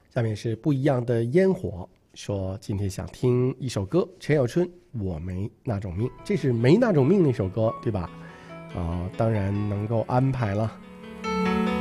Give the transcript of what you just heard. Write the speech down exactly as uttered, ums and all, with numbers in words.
下面是不一样的烟火，说今天想听一首歌，陈小春《我没那种命》，这是没那种命那首歌，对吧？啊、当然能够安排了。